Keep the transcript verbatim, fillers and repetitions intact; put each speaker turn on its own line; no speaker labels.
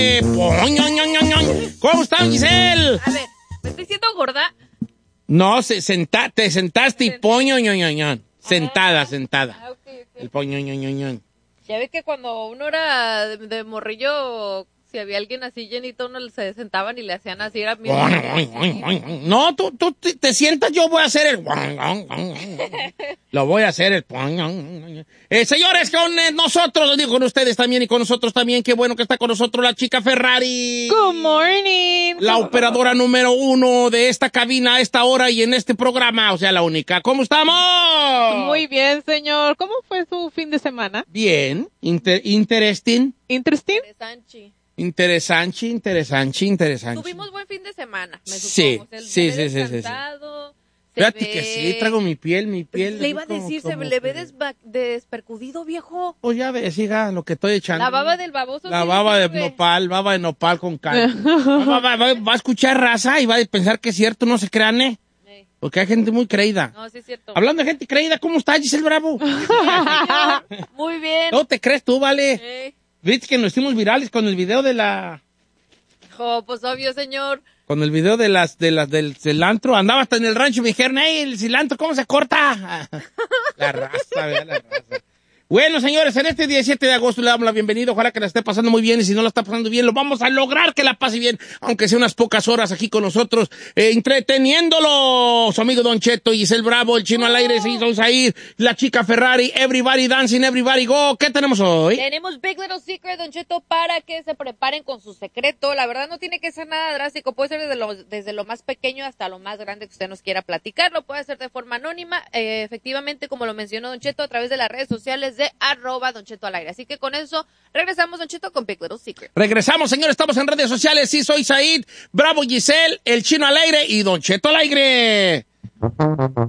¿Cómo están, Giselle?
A ver, ¿me estoy siendo gorda?
No, se, senta, te sentaste y poño, ño, ño, ño. Sentada, sentada.
Ah, ok, ok.
El poño, ño, ño, ño.
Ya ves que cuando uno era de, de morrillo, si había alguien así llenito, uno se sentaban y le hacían así. Era bien...
No, tú, tú te, te sientas, yo voy a hacer el... Lo voy a hacer el... Eh, señores, con eh, nosotros, digo con ustedes también y con nosotros también, qué bueno que está con nosotros la chica Ferrari.
Good morning.
La operadora número uno de esta cabina a esta hora y en este programa, o sea, la única. ¿Cómo estamos?
Muy bien, señor. ¿Cómo fue su fin de semana?
Bien, Inter interesting.
Interesting.
Interesante.
Interesante, interesante, interesante.
Tuvimos buen fin de semana, me
Sí,
supongo. El
sí,
bebé
sí, sí, sí, sí.
descansado, se
Fíjate
ve-
que sí, traigo mi piel, mi piel.
Le iba a
como-
decir, se
como
le ve
que-
desba- despercudido, viejo.
Pues ya ves, hija, lo que estoy echando.
La baba del baboso.
La
sí
baba
le
de
sirve.
nopal, baba de nopal con cal. va, va, va, va a escuchar raza y va a pensar que es cierto, no se crean, ¿eh?
Sí.
Porque hay gente muy creída.
No, sí es cierto.
Hablando de gente creída, ¿cómo está Giselle Bravo?
Muy bien.
No te crees tú, vale.
Eh,
Viste que nos hicimos virales con el video de la...
jo, pues obvio, señor.
Con el video de las, de las, del cilantro. Andaba hasta en el rancho y me dijeron, hey, el cilantro, ¿cómo se corta? La raza, vea la raza. Bueno, señores, en este diecisiete de agosto le damos la bienvenida. Ojalá que la esté pasando muy bien. Y si no la está pasando bien, lo vamos a lograr que la pase bien. Aunque sea unas pocas horas aquí con nosotros, eh, entreteniéndolo. Su amigo Don Cheto, Giselle Bravo, el chino al aire, se hizo Zahir, la chica Ferrari, everybody dancing, everybody go. ¿Qué tenemos hoy?
Tenemos Big Little Secret, Don Cheto, para que se preparen con su secreto. La verdad no tiene que ser nada drástico. Puede ser desde lo, desde lo más pequeño hasta lo más grande que usted nos quiera platicar. Lo puede hacer de forma anónima. Eh, efectivamente, como lo mencionó Don Cheto, a través de las redes sociales de arroba Don Cheto al aire. Así que con eso regresamos, Don Cheto, con Big Little Secret.
Regresamos, señores, estamos en redes sociales. Sí, soy Said, Bravo Giselle, el chino al aire y Don Cheto al aire.